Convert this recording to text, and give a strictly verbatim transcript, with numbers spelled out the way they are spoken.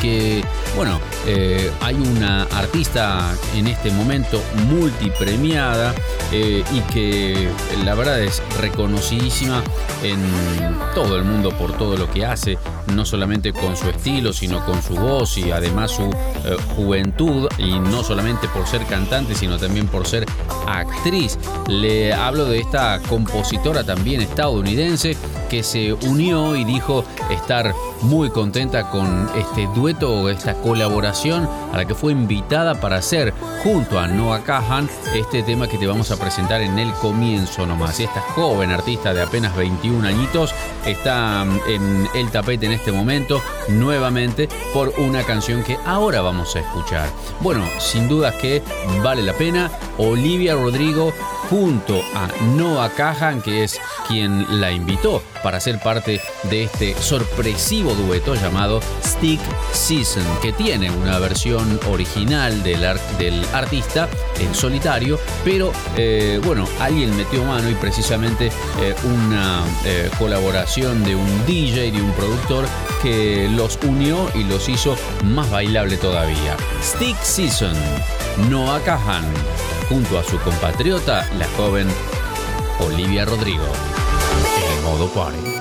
que, bueno, eh, hay una artista en este momento multipremiada eh, y que la verdad es reconocidísima en todo el mundo por todo lo que hace, no solamente con su estilo, sino con su voz y además su eh, juventud, y no solamente por ser cantante, sino también por ser actriz. Le hablo de esta compositora también estadounidense que se unió y dijo estar muy contenta con este dueto o esta colaboración a la que fue invitada para hacer junto a Noah Kahan este tema que te vamos a presentar en el comienzo nomás. Y esta joven artista de apenas veintiún añitos está en el tapete en este momento nuevamente por una canción que ahora vamos a escuchar. Bueno, sin dudas que vale la pena. Olivia Rodrigo junto a Noah Kahan, que es quien la invitó para ser parte de este sorpresivo dueto llamado Stick Season, que tiene una versión original del, ar- del artista en solitario, pero eh, bueno, alguien metió mano y precisamente eh, una eh, colaboración de un D J, de un productor que los unió y los hizo más bailable todavía. Stick Season, Noah Kahan junto a su compatriota, la joven Olivia Rodrigo, en modo party.